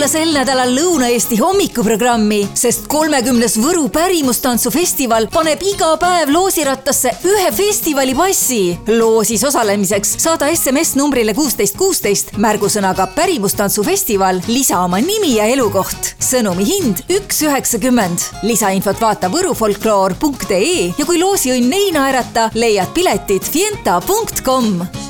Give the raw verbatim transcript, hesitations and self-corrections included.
kuula sel nädalal Lõuna-Eesti hommikuprogrammi, sest kolmekümnes Võru pärimustantsufestival paneb iga päev loosirattasse ühe festivali passi. Loosis osalemiseks saada S M S numbrile kuusteist kuusteist märgusõnaga pärimustantsufestival, lisa oma nimi ja elukoht. Sõnumi hind üks üheksakümmend. Lisainfot vaata võrufolkloor punkt ee ja kui loosiõnn ei naerata, leiad piletid fienta punkt com.